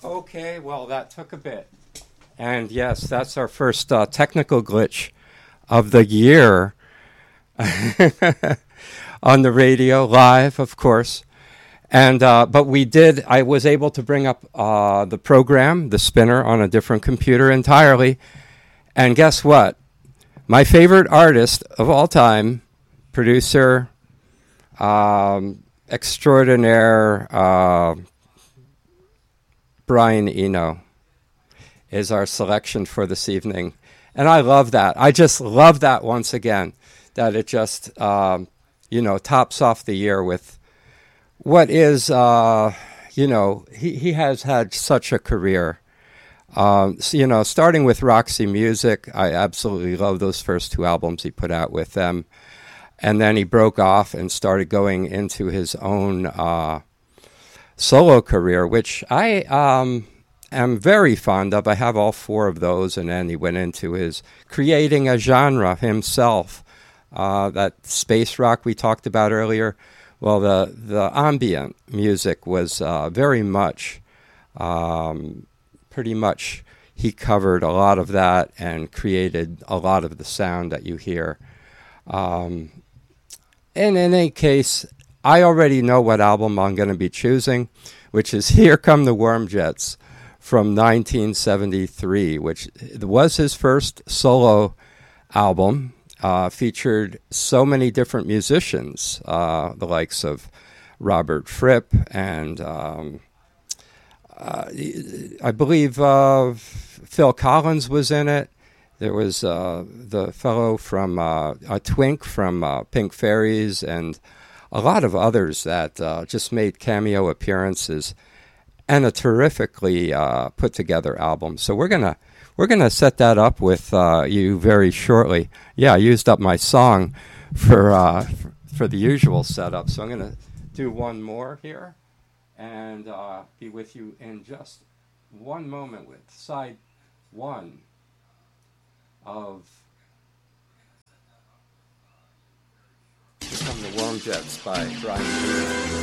Okay, well, that took a bit. And yes, that's our first technical glitch of the year on the radio, live, of course. And but I was able to bring up the program, the spinner, on a different computer entirely. And guess what? My favorite artist of all time, producer, extraordinaire, Brian Eno, is our selection for this evening. And I love that. I just love that once again, that it just, tops off the year with what is, he has had such a career. Starting with Roxy Music, I absolutely love those first two albums he put out with them. And then he broke off and started going into his own solo career, which I am very fond of. I have all four of those, and then he went into his creating a genre himself. That space rock we talked about earlier, well, the ambient music was very much, pretty much, he covered a lot of that and created a lot of the sound that you hear. And in any case, I already know what album I'm going to be choosing, which is Here Come the Worm Jets from 1973, which was his first solo album. Featured so many different musicians, the likes of Robert Fripp and I believe Phil Collins was in it. There was the fellow from Twink from Pink Fairies and a lot of others that just made cameo appearances, and a terrifically put together album. So we're gonna set that up with you very shortly. Yeah, I used up my song for the usual setup, so I'm gonna do one more here and be with you in just one moment with side one of Here Come the Worm Jets by Brian Eno.